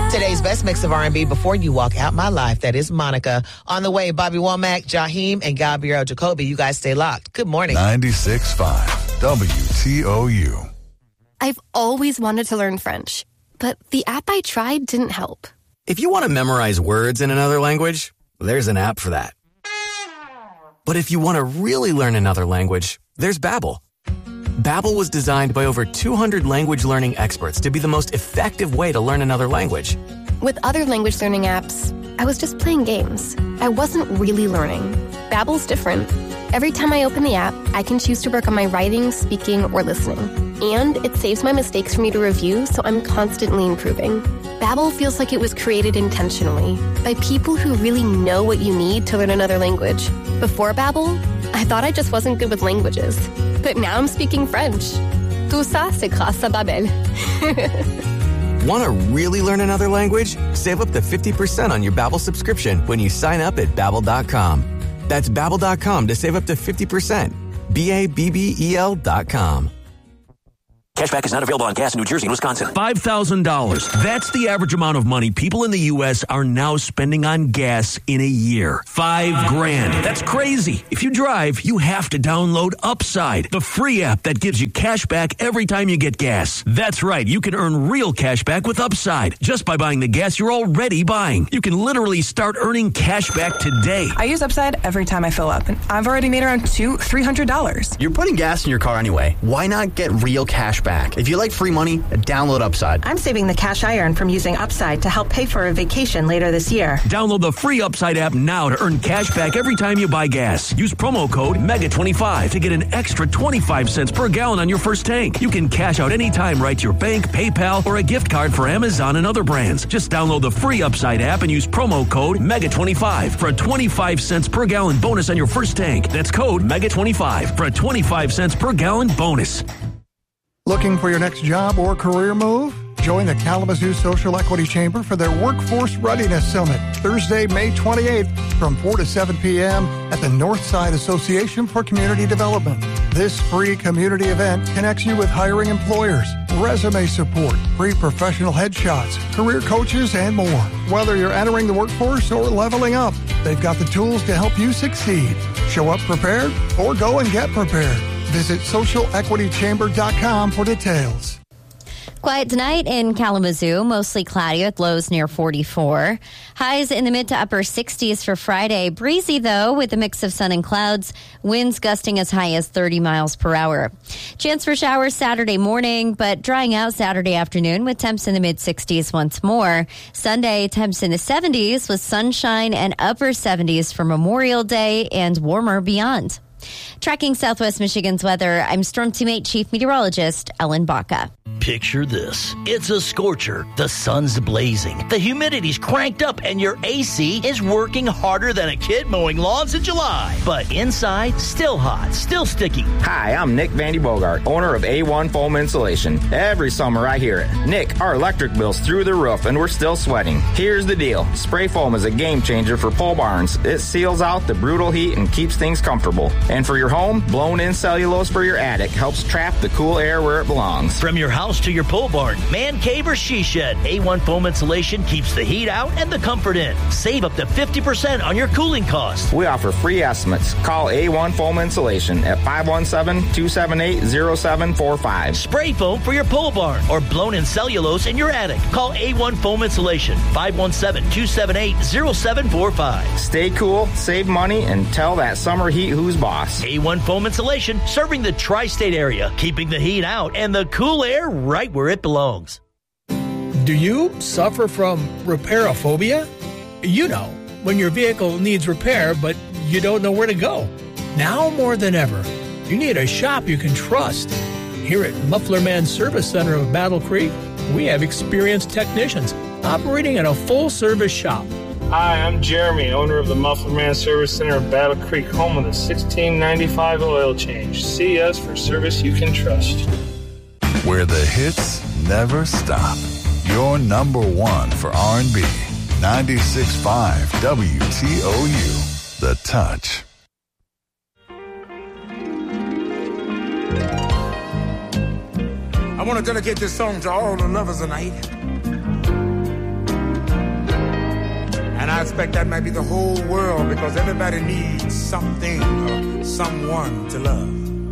Today's best mix of R&B before you walk out my life. That is Monica. On the way, Bobby Womack, Jaheim, and Gabrielle Jacoby. You guys stay locked. Good morning. 96.5 WTOU. I've always wanted to learn French, but the app I tried didn't help. If you want to memorize words in another language, there's an app for that. But if you want to really learn another language, there's Babbel. Babbel was designed by over 200 language learning experts to be the most effective way to learn another language. With other language learning apps, I was just playing games. I wasn't really learning. Babbel's different. Every time I open the app, I can choose to work on my writing, speaking, or listening. And it saves my mistakes for me to review, so I'm constantly improving. Babbel feels like it was created intentionally by people who really know what you need to learn another language. Before Babbel, I thought I just wasn't good with languages. But now I'm speaking French. Tout ça, c'est grâce à Babbel. Want to really learn another language? Save up to 50% on your Babbel subscription when you sign up at Babbel.com. That's Babbel.com to save up to 50%. Babbel.com. Cashback is not available on gas in New Jersey and Wisconsin. $5,000. That's the average amount of money people in the U.S. are now spending on gas in a year. $5,000. That's crazy. If you drive, you have to download Upside, the free app that gives you cash back every time you get gas. That's right. You can earn real cash back with Upside just by buying the gas you're already buying. You can literally start earning cash back today. I use Upside every time I fill up, and I've already made around $300. You're putting gas in your car anyway. Why not get real cash back? If you like free money, download Upside. I'm saving the cash I earn from using Upside to help pay for a vacation later this year. Download the free Upside app now to earn cash back every time you buy gas. Use promo code MEGA25 to get an extra 25 cents per gallon on your first tank. You can cash out anytime right to your bank, PayPal, or a gift card for Amazon and other brands. Just download the free Upside app and use promo code MEGA25 for a 25 cents per gallon bonus on your first tank. That's code MEGA25 for a 25 cents per gallon bonus. Looking for your next job or career move? Join the Kalamazoo Social Equity Chamber for their Workforce Readiness Summit, Thursday, May 28th from 4 to 7 p.m. at the Northside Association for Community Development. This free community event connects you with hiring employers, resume support, free professional headshots, career coaches, and more. Whether you're entering the workforce or leveling up, they've got the tools to help you succeed. Show up prepared or go and get prepared. Visit socialequitychamber.com for details. Quiet tonight in Kalamazoo, mostly cloudy with lows near 44. Highs in the mid to upper 60s for Friday. Breezy, though, with a mix of sun and clouds. Winds gusting as high as 30 miles per hour. Chance for showers Saturday morning, but drying out Saturday afternoon with temps in the mid 60s once more. Sunday, temps in the 70s with sunshine and upper 70s for Memorial Day and warmer beyond. Tracking Southwest Michigan's weather, I'm Storm Teammate Chief Meteorologist Ellen Baca. Picture this. It's a scorcher. The sun's blazing. The humidity's cranked up and your AC is working harder than a kid mowing lawns in July. But inside, still hot, still sticky. Hi, I'm Nick Vandy Bogart, owner of A1 Foam Insulation. Every summer I hear it. Nick, our electric bill's through the roof and we're still sweating. Here's the deal. Spray foam is a game changer for pole barns. It seals out the brutal heat and keeps things comfortable. And for your home, blown-in cellulose for your attic helps trap the cool air where it belongs. From your house to your pole barn, man cave, or she shed, A1 Foam Insulation keeps the heat out and the comfort in. Save up to 50% on your cooling costs. We offer free estimates. Call A1 Foam Insulation at 517-278-0745. Spray foam for your pole barn or blown-in cellulose in your attic. Call A1 Foam Insulation, 517-278-0745. Stay cool, save money, and tell that summer heat who's boss. A1 Foam Insulation, serving the tri-state area, keeping the heat out and the cool air right where it belongs. Do you suffer from repairophobia? You know, when your vehicle needs repair, but you don't know where to go. Now more than ever, you need a shop you can trust. Here at Muffler Man Service Center of Battle Creek, we have experienced technicians operating in a full-service shop. Hi, I'm Jeremy, owner of the Muffler Man Service Center of Battle Creek, home of the 1695 oil change. See us for service you can trust. Where the hits never stop. Your number one for R&B. 96.5 WTOU. The Touch. I want to dedicate this song to all the lovers tonight. suspect that might be the whole world because everybody needs something or someone to love.